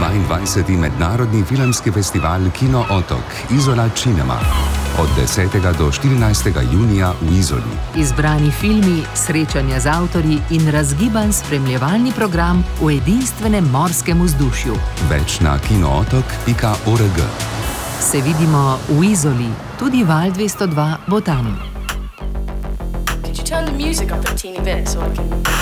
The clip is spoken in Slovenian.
22. mednarodni filmski festival Kino Otok Izola Cinema od 10. do 14. junija v Izoli. Izbrani filmi, srečanja z avtorji in razgiban spremljevalni program v edinstvenem morskem vzdušju. Več na kinootok.org. Se vidimo v Izoli, tudi Val 202 bo tam. Could you turn the music up a teeny bit so I can...